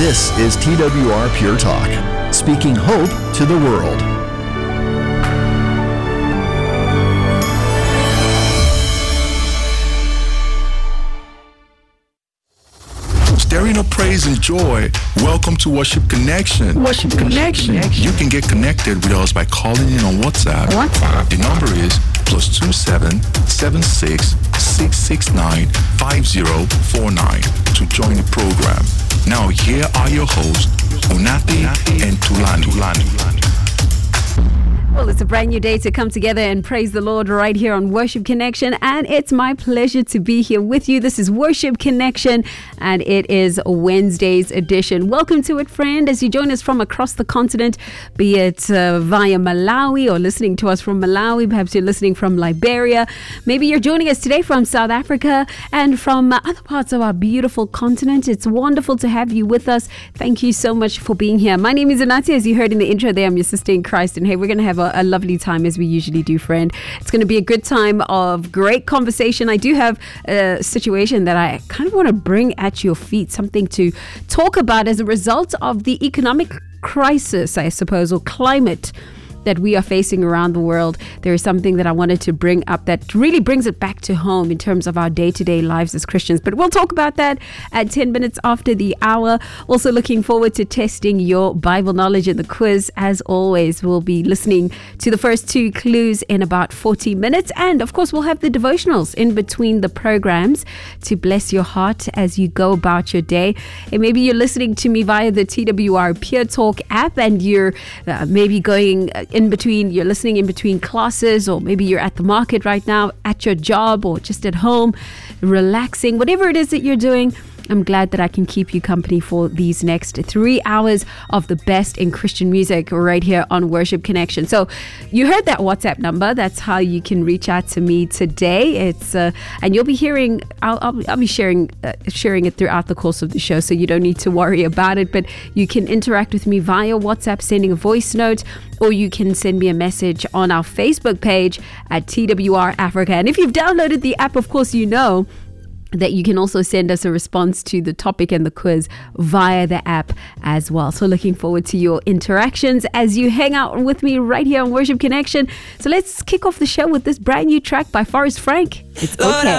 This is TWR Pure Talk, speaking hope to the world. Stirring up praise and joy. Welcome to Worship Connection. Worship Connection. You can get connected with us by calling in on WhatsApp. The number is +27 76 669 5049 to join the program. Now here are your hosts, Unathi and Tulani. Well, it's a brand new day to come together and praise the Lord right here on Worship Connection, and it's my pleasure to be here with you. This is Worship Connection, and it is Wednesday's edition. Welcome to it, friend, as you join us from across the continent, be it via Malawi or listening to us from Malawi. Perhaps you're listening from Liberia. Maybe you're joining us today from South Africa and from other parts of our beautiful continent. It's wonderful to have you with us. Thank you so much for being here. My name is Unathi. As you heard in the intro there, I'm your sister in Christ, and hey, we're going to have a lovely time as we usually do, friend. It's going to be a good time of great conversation. I do have a situation that I kind of want to bring at your feet, something to talk about as a result of the economic crisis, I suppose, or climate that we are facing around the world. There is something that I wanted to bring up that really brings it back to home in terms of our day-to-day lives as Christians. But we'll talk about that at 10 minutes after the hour. Also looking forward to testing your Bible knowledge in the quiz. As always, we'll be listening to the first two clues in about 40 minutes. And of course, we'll have the devotionals in between the programs to bless your heart as you go about your day. And maybe you're listening to me via the TWR Pure Talk app, and you're maybe going in between, you're listening in between classes, or maybe you're at the market right now, at your job, or just at home, relaxing, whatever it is that you're doing. I'm glad that I can keep you company for these next 3 hours of the best in Christian music right here on Worship Connection. So you heard that WhatsApp number. That's how you can reach out to me today. It's and you'll be hearing, I'll be sharing it throughout the course of the show, so you don't need to worry about it. But you can interact with me via WhatsApp, sending a voice note, or you can send me a message on our Facebook page at TWR Africa. And if you've downloaded the app, of course, you know that you can also send us a response to the topic and the quiz via the app as well. So looking forward to your interactions as you hang out with me right here on Worship Connection. So let's kick off the show with this brand new track by Forrest Frank. It's okay.